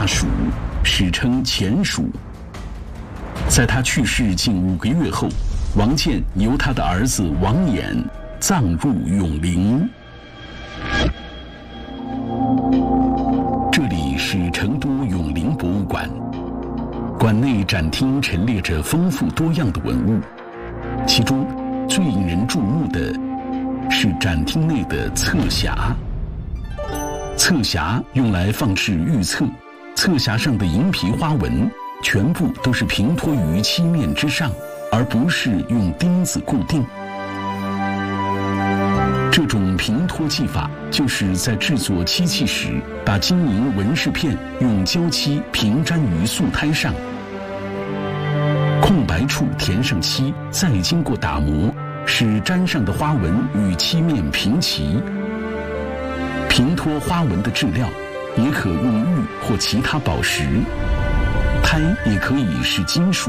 大蜀，史称前蜀。在他去世近5个月后，王建由他的儿子王衍葬入永陵。这里是成都永陵博物馆，馆内展厅陈列着丰富多样的文物，其中最引人注目的是展厅内的册匣。册匣用来放置玉册，册匣上的银皮花纹全部都是平托于漆面之上，而不是用钉子固定。这种平托技法就是在制作漆器时，把金银纹饰片用胶漆平粘于素胎上，空白处填上漆，再经过打磨，使粘上的花纹与漆面平齐。平托花纹的质料也可用玉或其他宝石，胎也可以是金属。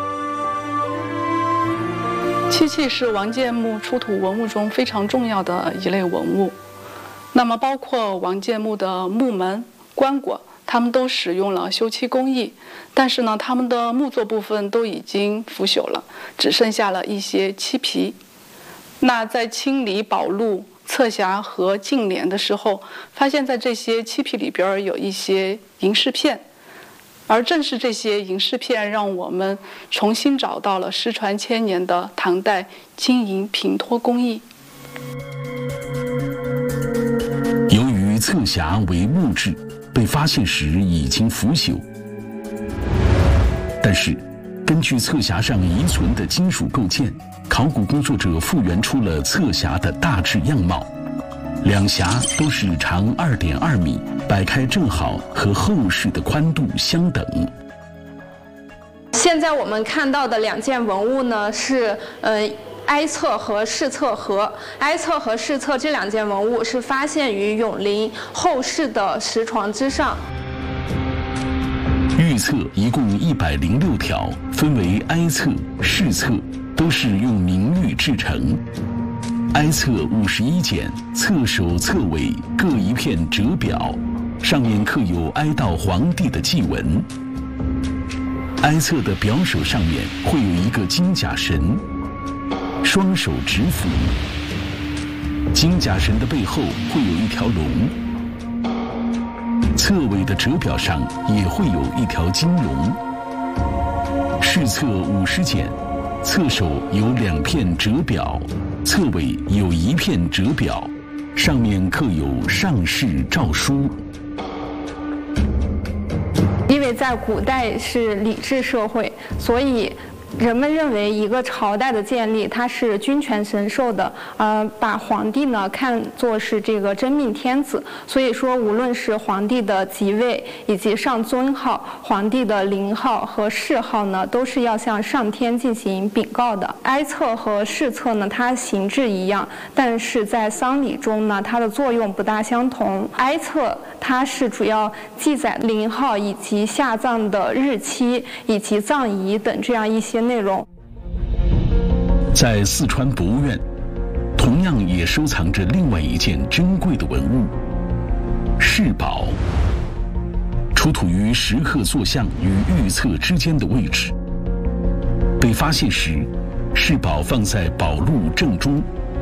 漆器是王建墓出土文物中非常重要的一类文物。那么包括王建墓的墓门、棺椁，他们都使用了修漆工艺，但是呢，他们的木座部分都已经腐朽了，只剩下了一些漆皮。那在清理宝录、册匣和镜帘的时候，发现在这些漆皮里边有一些银饰片，而正是这些银饰片让我们重新找到了失传千年的唐代金银平托工艺。 由于册匣为木质，被发现时已经腐朽，但是根据册匣上遗存的金属构件，考古工作者复原出了册匣的大致样貌。两匣都是长2.2米，摆开正好，和后室的宽度相等。 现在我们看到的2件文物呢是哀册和试册盒。哀册和试册这2件文物是发现于永陵后室的石床之上。 玉册一共106条，分为哀册、试册，都是用明玉制成。哀册51件，册首册尾各一片折表，上面刻有哀悼皇帝的祭文。哀册的表首上面会有一个金甲神，双手执斧。金甲神的背后会有一条龙，册尾的折表上也会有一条金龙。试册50件，册首有2片折表，册尾有1片折表，上面刻有上士诏书。 因为在古代是礼制社会，所以人们认为一个朝代的建立，它是君权神授的，把皇帝呢看作是这个真命天子。所以说，无论是皇帝的即位以及上尊号、皇帝的陵号和谥号呢，都是要向上天进行禀告的。哀册和试册呢，它形制一样，但是在丧礼中呢，它的作用不大相同。哀册它是主要记载陵号以及下葬的日期以及葬仪等这样一些内容。 在四川博物院，同样也收藏着另外一件珍贵的文物——饰宝，出土于石刻坐像与玉册之间的位置。被发现时，饰宝放在宝录正中。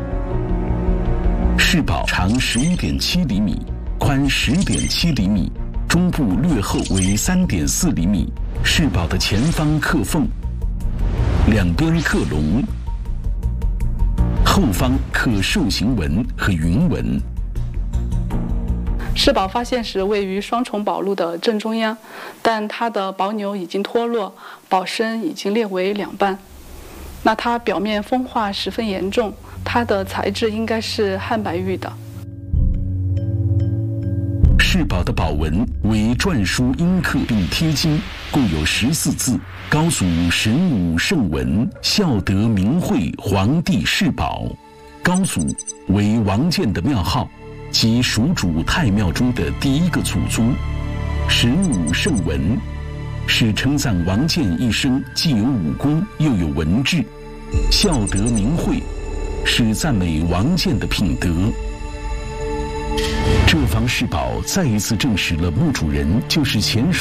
饰宝长11.7厘米，宽10.7厘米，中部略厚为3.4厘米。饰宝的前方刻凤，两边刻龙，后方刻兽形纹和云纹。 饰宝发现时位于双重宝录的正中央，但它的宝钮已经脱落，宝身已经裂为2半。那它表面风化十分严重，它的材质应该是汉白玉的。 饰宝的宝纹为篆书阴刻并贴金，共有14字：高祖神武圣文，孝德明惠皇帝饰宝。高祖为王建的庙号，即蜀主太庙中的第一个祖宗。神武圣文是称赞王建一生既有武功又有文治，孝德明惠是赞美王建的品德。这方饰宝再一次证实了墓主人就是前蜀